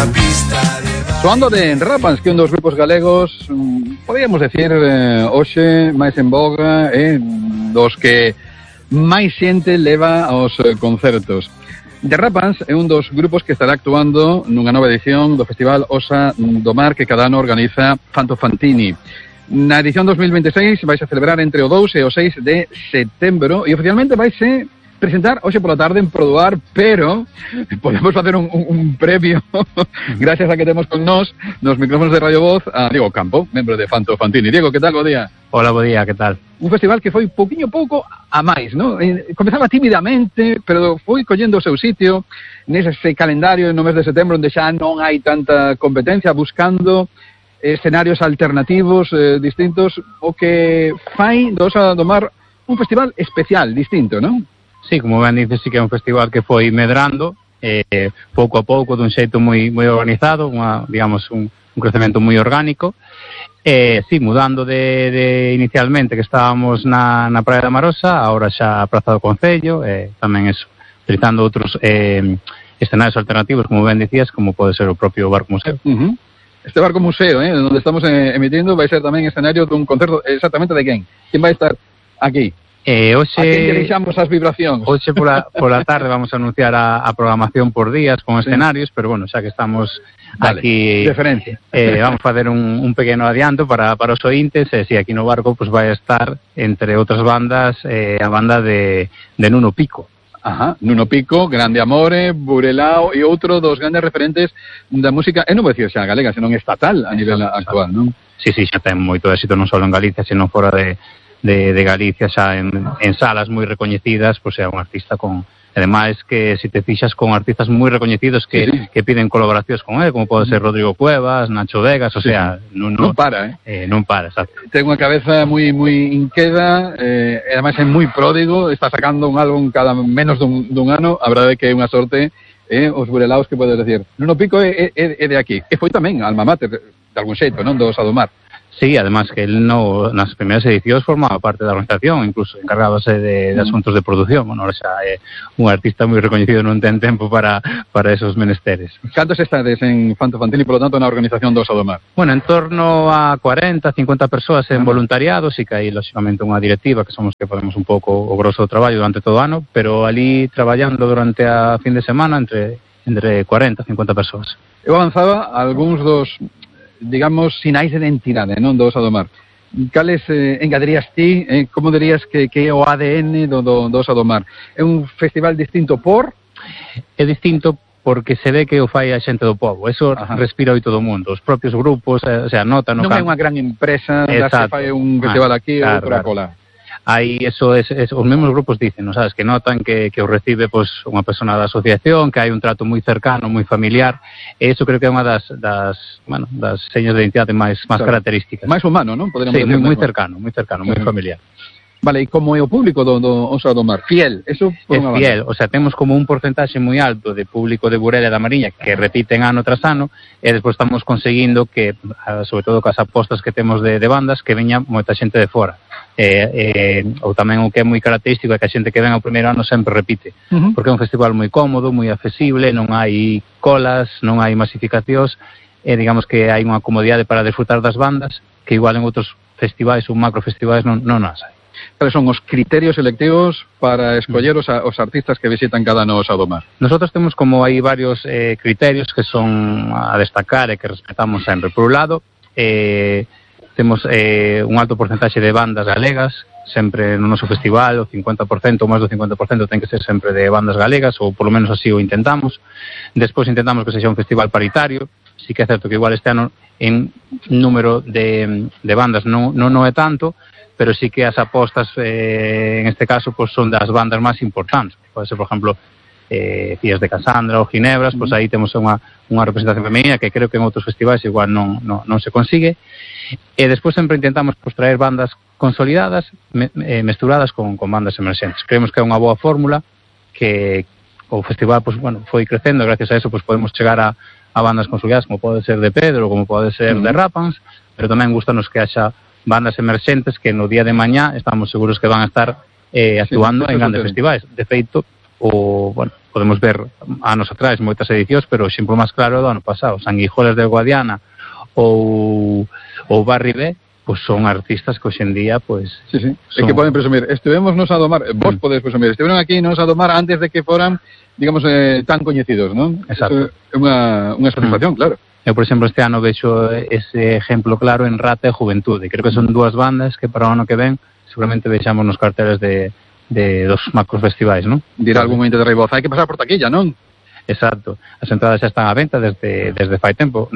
Soando de Rapans, que un dos grupos galegos, podríamos decir, hoxe máis en boga, dos que máis xente leva aos concertos. The Rapans é un dos grupos que estará actuando nunha nova edición do Festival Osa do Mar que cada ano organiza Fanto Fantini. Na edición 2026 vais a celebrar entre o 2 e o 6 de setembro e oficialmente vaise presentar hoxe pola tarde en Prodoar, pero podemos facer un previo gracias a que temos con nós nos micrófonos de Radio Voz a Diego Campo, membro de Fanto Fantini. Diego, que tal? Bo día. Hola, bo día, que tal? Un festival que foi pouquiño pouco a máis, ¿no? Comezaba tímidamente, pero foi collendo o seu sitio nese calendario no mes de setembro onde xa non hai tanta competencia, buscando escenarios alternativos distintos, o que fai do Osa do Mar un festival especial, distinto, non? Sí, como ben dices, sí que é un festival que foi medrando pouco a pouco, dun xeito moi organizado, digamos, un crecemento moi orgánico. Sí, mudando de inicialmente que estábamos na Praia da Marosa, agora xa a Praza do Concello, tamén eso, utilizando outros escenarios alternativos, como ben dicías, como pode ser o propio Barco Museo. Este Barco Museo, donde estamos emitindo, vai ser tamén escenario dun concerto exactamente de quen? Quen vai estar aquí? Hoxe, a quen deixamos as vibracións? Hoxe pola tarde vamos a anunciar a programación por días con escenarios, pero bueno, xa que estamos aquí, referencia. Vamos a facer un pequeno adianto para os ointes, si aquí no Barco pues vai a estar, entre outras bandas, a banda de Nuno Pico. Ajá, Nuno Pico, Grande Amore, Burelao e outro dos grandes referentes da música, non vou dicir xa galega, senón estatal a nivel actual, non? Sí, xa ten moito éxito non só en Galicia, senón fora de Galicia, xa en salas moi recoñecidas, pois é un artista con, ademais que se te fixas con artistas moi recoñecidos que piden colaboracións con ele, como pode ser Rodrigo Cuevas, Nacho Vegas, o sea, non para, non para, exacto. Ten unha cabeza moi inqueda, e ademais é moi pródigo, está sacando un álbum cada menos dun ano, a verdade é que é unha sorte, os burelaos que podes decir. Nuno Pico é de aquí, e foi tamén alma mater, de algún xeito, non, do Osa do Mar. Sí, además que él nas primeiras edicións formaba parte da organización, incluso encargábase de asuntos de produción. Bueno, ahora xa é un artista moi recoñecido, non ten tempo para esos menesteres. Cantos estades en Fanto Fantini, polo tanto, na organización do Osa do Mar? Bueno, en torno a 40, 50 persoas en voluntariado, sí que hai, lógicamente, unha directiva, que somos que podemos un pouco o grosso do traballo durante todo o ano, pero ali traballando durante a fin de semana entre 40 e 50 persoas. Eu avanzaba algúns dos, digamos, sinais de identidade, non, do Osa do Mar. Cales engadirías ti, como dirías que é o ADN do Osa do Mar? É un festival distinto por? É distinto porque se ve que o fai a xente do povo. Eso respira hoy todo o mundo. Os propios grupos, o sea, notan... Non é unha gran empresa que fai un festival aquí ou outra cola. Aí os mesmos grupos dicen, sabes, que notan que o recibe pues unha persona da asociación, que hai un trato moi cercano, moi familiar, e iso creo que é unha das señas de identidade máis características. Máis humano, non? Sí, moi cercano, moi familiar. Vale, e como é o público do Osa do Mar? Fiel, eso por unha banda. Fiel, o sea, temos como un porcentaxe moi alto de público de Burela e da Mariña que repiten ano tras ano, e despois estamos conseguindo que, sobre todo cas apostas que temos de bandas, que veña moita xente de fora. Ou tamén o que é moi característico é que a xente que ven ao primeiro ano sempre repite, porque é un festival moi cómodo, moi accesible, non hai colas, non hai masificacións, e digamos que hai unha comodidade para disfrutar das bandas que igual en outros festivais ou macrofestivais non as hai. Cales son os criterios selectivos para escoller os artistas que visitan cada ano Osa do Mar? Nosotros temos como hai varios criterios que son a destacar e que respetamos sempre. Por un lado, temos un alto porcentaxe de bandas galegas, sempre no noso festival, o 50% ou máis do 50% ten que ser sempre de bandas galegas, ou polo menos así o intentamos. Despois intentamos que sexa un festival paritario. Sí que é certo que igual este ano en número de bandas non é tanto, pero sí que as apostas en este caso pues, son das bandas máis importantes. Pode ser, por exemplo, Fías de Casandra ou Ginebras, pues aí temos unha representación femenina que creo que en outros festivais igual non se consigue. E despois sempre intentamos pues, traer bandas consolidadas mesturadas con bandas emerxentes. Creemos que é unha boa fórmula que o festival pues, bueno, foi crecendo, gracias a eso pues, podemos chegar a bandas consolidadas como pode ser de Pedro, como pode ser de Rapans, pero tamén gustanos que haxa bandas emerxentes que no día de mañá estamos seguros que van a estar actuando en grandes festivais. De feito, podemos ver anos atrás moitas edicións, pero o exemplo máis claro do ano pasado, Sanguijuelas de Guadiana ou Barri B, pois son artistas que hoxendía, pois... Sí, sí, son... é que poden presumir. Estivemos nos Adomar, vos podes presumir, estiveron aquí nos Adomar antes de que foran, digamos, tan coñecidos, non? Exacto. É unha satisfacción, claro. Eu, por exemplo, este ano vexo ese exemplo claro en Rata e Juventude. Creo que son dúas bandas que para o ano que ven seguramente vexamos nos carteles de dos macros festivais, non? Dirá algún momento de Riboz, hai que pasar por taquilla, non? Exacto. As entradas xa están á venta desde fai tempo,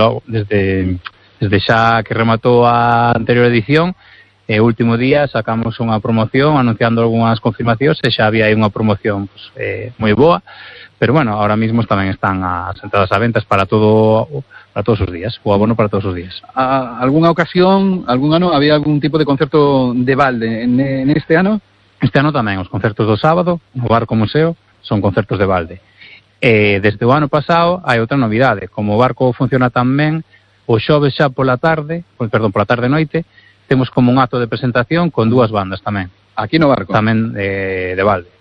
desde xa que rematou a anterior edición. E o último día sacamos unha promoción anunciando algunhas confirmacións e xa había aí unha promoción pues, moi boa, pero bueno, ahora mismo tamén están as entradas á ventas para todos os días, o abono para todos os días. Algunha ocasión, algún ano, había algún tipo de concerto de balde en este ano? Este ano tamén, os concertos do sábado, o Barco Museo, son concertos de balde. Desde o ano pasado hai outra novidade, como o Barco funciona tan ben, o xoves xa pola tarde noite, temos como un acto de presentación con dúas bandas tamén. Aquí no Barco? Tamén de balde.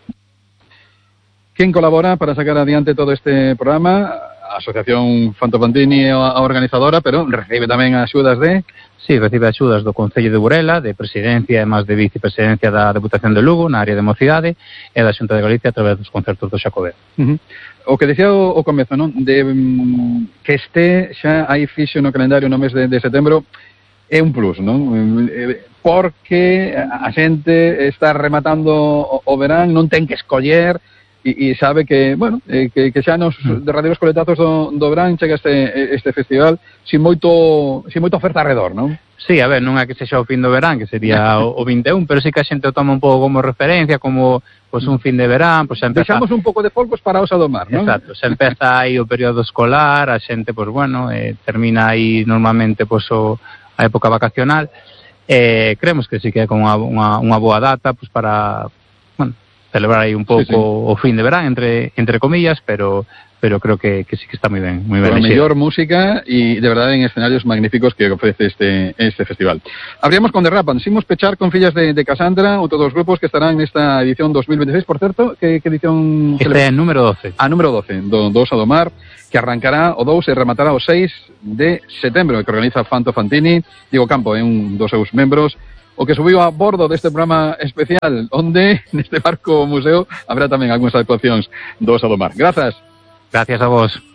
Quen colabora para sacar adiante todo este programa? A Asociación Fantofantini é a organizadora, pero recibe tamén axudas de... Sí, recibe axudas do Concello de Burela, de Presidencia e máis de Vicepresidencia da Deputación de Lugo, na área de mocidade, e da Xunta de Galicia a través dos concertos do Xacobeo. O que decía o comezo, non? De que este xa hai fixo no calendario no mes de setembro é un plus, non? Porque a xente está rematando o verán, non ten que escoller e sabe que, bueno, que xa nos derradeiros coletazos do verán chega este festival sin moita oferta alrededor, non? Sí, a ver, non é que sexa o fin do verán, que sería o 21, pero sí que a xente o toma un pouco como referencia, como pues un fin de verán, pues xa empeza... Deixamos un pouco de folcos para os Adomar, non? Exacto, xa empeza aí o período escolar, a xente, pues bueno, termina aí normalmente pues a época vacacional, creemos que sí que é como unha boa data pues para, bueno, celebrar aí un pouco o fin de verán, entre comillas, pero creo que sí que está moi ben. Con a mellor música e de verdade en escenarios magníficos que ofrece este festival. Abríamos con The Rapan, simos pechar con Fillas de Casandra, outros dos grupos que estarán nesta edición 2026, por certo, que edición... Este é número 12. Número 12, do Adomar, que arrancará o 2 e rematará o 6 de setembro, que organiza Fantofantini. Diego Campo é un dos seus membros, o que subiu a bordo deste programa especial, onde neste barco museo habrá tamén algunhas actuacións do Adomar. Grazas. Gracias a vos.